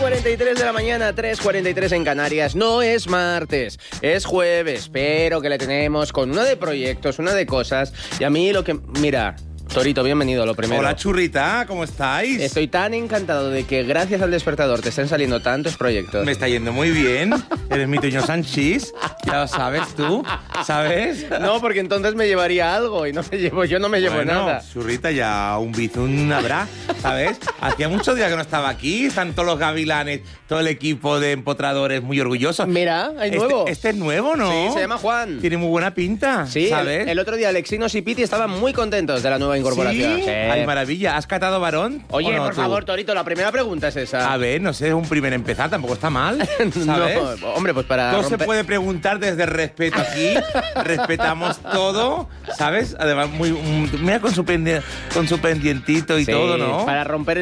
3:43 de la mañana, 3:43 en Canarias. No es martes, es jueves, pero que le tenemos con una de proyectos, una de cosas. Y a mí lo que... Mira... Torito, bienvenido, lo primero. Hola, churrita, ¿cómo estáis? Estoy tan encantado de que gracias al despertador te estén saliendo tantos proyectos. Me está yendo muy bien. Eres mi Toño Sanchís. Ya lo sabes tú, ¿sabes? No, porque entonces me llevaría algo y no me llevo nada. Churrita, ya un bizun habrá, ¿sabes? Hacía muchos días que no estaba aquí. Están todos los gavilanes, todo el equipo de empotradores muy orgullosos. Mira, hay nuevo. Este es nuevo, ¿no? Sí, se llama Juan. Tiene muy buena pinta, sí, ¿sabes? El otro día Alexinos y Piti estaban muy contentos de la nueva incorporación. ¿Sí? Ay, maravilla. ¿Has catado varón? Oye, no, por favor, Torito, la primera pregunta es esa. A ver, no sé, es un primer empezar, tampoco está mal, ¿sabes? No, hombre, pues para Todo se puede preguntar desde respeto aquí. Respetamos todo, ¿sabes? Además, mira con su pendientito y sí, todo, ¿no? Para romper